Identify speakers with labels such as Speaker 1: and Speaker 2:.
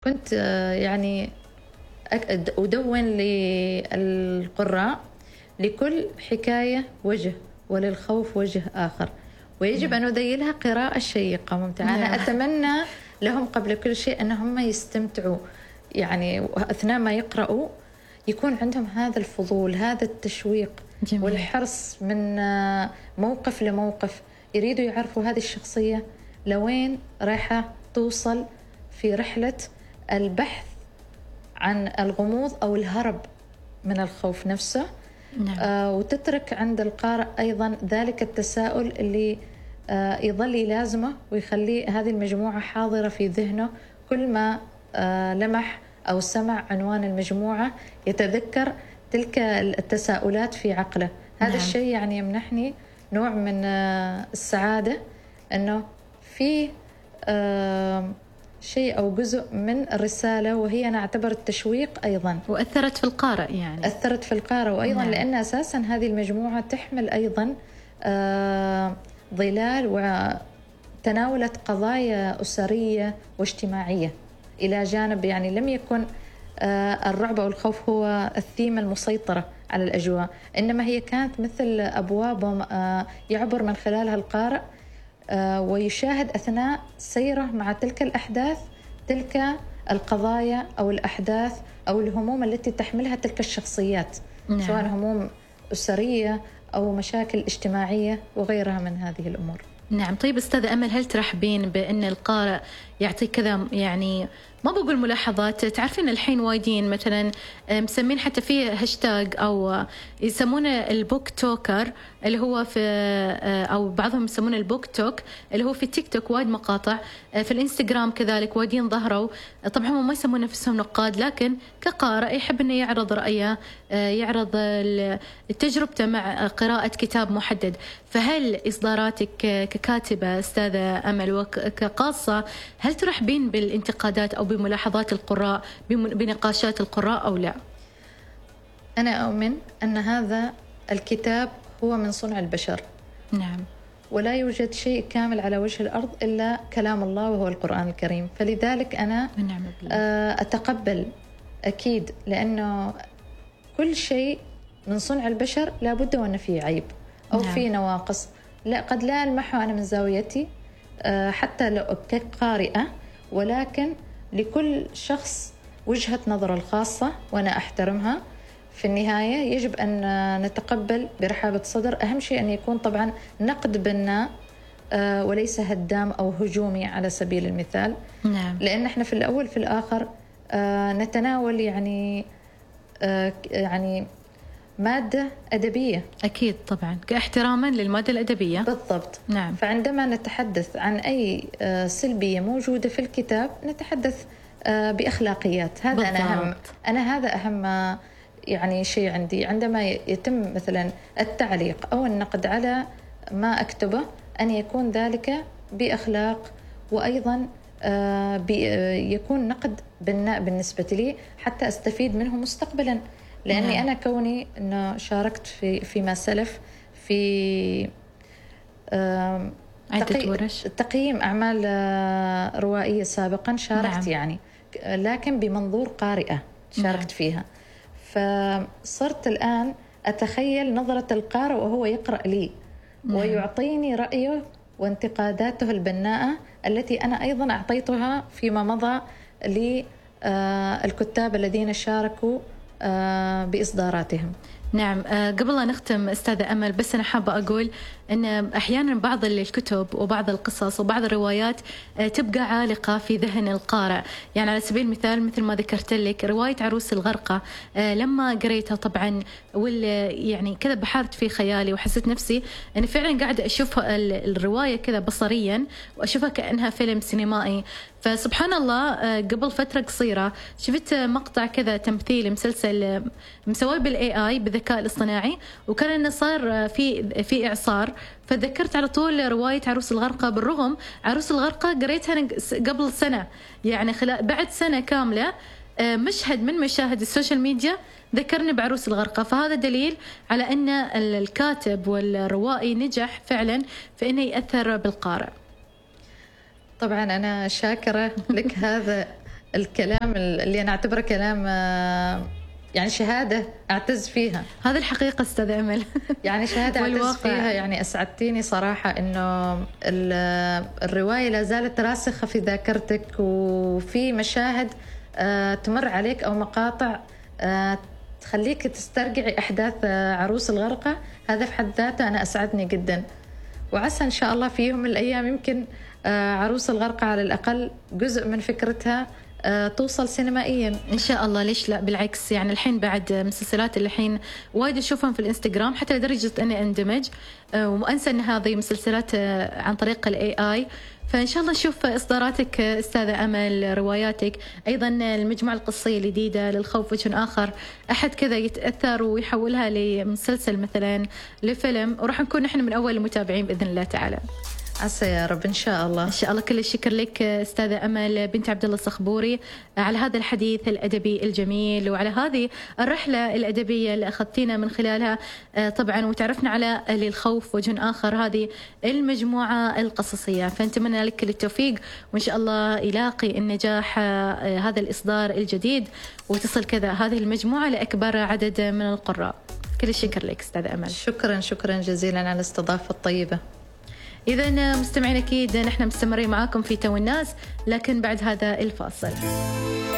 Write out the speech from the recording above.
Speaker 1: كنت يعني أدون للقراء: لكل حكاية وجه، وللخوف وجه آخر، ويجب أن نذيلها قراءة شيقة ممتعة. أنا أتمنى لهم قبل كل شيء أنهم يستمتعوا، يعني أثناء ما يقرأوا يكون عندهم هذا الفضول، هذا التشويق
Speaker 2: جميل.
Speaker 1: والحرص من موقف لموقف، يريدوا يعرفوا هذه الشخصية لوين رايحة توصل في رحلة البحث عن الغموض أو الهرب من الخوف نفسه.
Speaker 2: نعم.
Speaker 1: وتترك عند القارئ أيضا ذلك التساؤل اللي يظل يلازمه ويخلي هذه المجموعة حاضرة في ذهنه. كل ما لمح أو سمع عنوان المجموعة يتذكر تلك التساؤلات في عقله. هذا
Speaker 2: نعم.
Speaker 1: الشيء يعني يمنحني نوع من السعادة، أنه في شيء أو جزء من الرسالة، وهي أنا أعتبر التشويق أيضا،
Speaker 2: وأثرت في القارئ، يعني
Speaker 1: أثرت في القارئ. وأيضا
Speaker 2: نعم.
Speaker 1: لأن أساسا هذه المجموعة تحمل أيضا ظلال وتناولت قضايا أسرية واجتماعية، إلى جانب يعني لم يكن الرعب والخوف هو الثيمة المسيطرة على الأجواء، إنما هي كانت مثل أبواب يعبر من خلالها القارئ ويشاهد أثناء سيره مع تلك الأحداث تلك القضايا أو الأحداث أو الهموم التي تحملها تلك الشخصيات.
Speaker 2: نعم.
Speaker 1: سواء هموم أسرية أو مشاكل اجتماعية وغيرها من هذه الأمور.
Speaker 2: نعم. طيب أستاذة أمل، هل ترحبين بأن القارئ يعطي كذا، يعني ما بقول ملاحظات، تعرفين الحين وايدين مثلا مسمين حتى فيه هاشتاج أو يسمونه البوك توكر، اللي هو في أو بعضهم يسمونه البوك توك، اللي هو في تيك توك وايد مقاطع، في الانستغرام كذلك وايدين ظهروا. طبعا هم ما يسمون نفسهم نقاد، لكن كقارئ يحب أنه يعرض رأيه، يعرض تجربته مع قراءة كتاب محدد. فهل إصداراتك ككاتبة أستاذة أمل وكقاصة، هل ترحبين بالانتقادات أو بملاحظات القراء، بنقاشات القراء أو لا؟
Speaker 1: أنا أؤمن أن هذا الكتاب هو من صنع البشر.
Speaker 2: نعم.
Speaker 1: ولا يوجد شيء كامل على وجه الأرض إلا كلام الله وهو القرآن الكريم. فلذلك أنا أتقبل أكيد، لأنه كل شيء من صنع البشر لابد وأن فيه عيب أو
Speaker 2: نعم.
Speaker 1: فيه نواقص. لا، قد لا ألمحه أنا من زاويتي حتى لو كقارئة، ولكن لكل شخص وجهة نظره الخاصة وأنا أحترمها. في النهاية يجب أن نتقبل برحابة صدر. أهم شيء أن يكون طبعا نقد بناء وليس هدام أو هجومي على سبيل المثال.
Speaker 2: نعم.
Speaker 1: لأن احنا في الأول في الآخر نتناول يعني مادة أدبية.
Speaker 2: أكيد طبعا، كاحتراما للمادة الأدبية.
Speaker 1: بالضبط.
Speaker 2: نعم.
Speaker 1: فعندما نتحدث عن أي سلبية موجودة في الكتاب نتحدث بأخلاقيات. هذا
Speaker 2: بالضبط.
Speaker 1: أنا هذا أهم يعني شيء عندي عندما يتم مثلا التعليق أو النقد على ما أكتبه، أن يكون ذلك بأخلاق، وأيضا يكون نقد بناء بالنسبة لي حتى أستفيد منه مستقبلا. لأني أنا كوني أنه شاركت فيما سلف في تقييم أعمال روائية سابقا، شاركت. نعم. يعني لكن بمنظور قارئة شاركت. نعم. فيها. فصرت الآن أتخيل نظرة القارئ وهو يقرأ لي. نعم. ويعطيني رأيه وانتقاداته البناءة التي أنا أيضا أعطيتها فيما مضى للكتاب الذين شاركوا بإصداراتهم.
Speaker 2: نعم. قبل لا نختم أستاذة أمل، بس أنا حابة أقول أن أحيانا بعض الكتب وبعض القصص وبعض الروايات تبقى عالقة في ذهن القارئ. يعني على سبيل المثال مثل ما ذكرت لك رواية عروس الغرقة، لما قريتها طبعا يعني كذا بحرت في خيالي وحسيت نفسي أنا فعلا قاعدة أشوف الرواية كذا بصريا وأشوفها كأنها فيلم سينمائي. فسبحان الله قبل فترة قصيرة شفت مقطع كذا تمثيل مسلسل مسوي بالاي بالذكاء الاصطناعي، وكان انه صار في اعصار، فذكرت على طول رواية عروس الغرقة. بالرغم عروس الغرقة قريتها قبل سنة، يعني بعد سنة كاملة مشهد من مشاهد السوشيال ميديا ذكرني بعروس الغرقة. فهذا دليل على أن الكاتب والروائي نجح فعلا في أنه يأثر بالقارئ.
Speaker 1: طبعا أنا شاكرة لك هذا الكلام اللي أنا أعتبره كلام يعني شهادة أعتز فيها.
Speaker 2: هذه الحقيقة أستاذ أمل.
Speaker 1: يعني شهادة أعتز فيها. يعني أسعدتيني صراحة إنه الرواية لا زالت راسخة في ذاكرتك، وفي مشاهد تمر عليك أو مقاطع تخليك تسترجعي أحداث عروس الغرقة. هذا في حد ذاته أنا أسعدني جدا، وعسى إن شاء الله في يوم من الأيام يمكن عروس الغرقة على الأقل جزء من فكرتها توصل سينمائيا
Speaker 2: إن شاء الله. ليش لا؟ بالعكس، يعني الحين بعد مسلسلات اللي الحين وايد أشوفهم في الإنستغرام حتى لدرجة أني أندمج وأنسى أن هذه مسلسلات عن طريق الAI. فإن شاء الله نشوف إصداراتك أستاذة أمل، رواياتك، أيضا المجموعة القصية الجديدة للخوف وجه آخر، أحد كذا يتأثر ويحولها لمسلسل مثلا، لفيلم، وراح نكون نحن من أول المتابعين بإذن الله تعالى.
Speaker 1: عسى يا رب إن شاء الله.
Speaker 2: إن شاء الله. كل الشكر لك أستاذة أمل بنت عبد الله الصخبوري على هذا الحديث الأدبي الجميل، وعلى هذه الرحلة الأدبية اللي أخذتينا من خلالها طبعا، وتعرفنا على للخوف وجه آخر، هذه المجموعة القصصية. فنتمنى لك كل التوفيق، وإن شاء الله يلاقي النجاح هذا الإصدار الجديد، وتصل كذا هذه المجموعة لأكبر عدد من القراء. كل الشكر لك أستاذة أمل.
Speaker 1: شكرا جزيلا على الاستضافة الطيبة.
Speaker 2: إذا مستمعين أكيد نحن مستمرين معاكم في تو الناس، لكن بعد هذا الفاصل.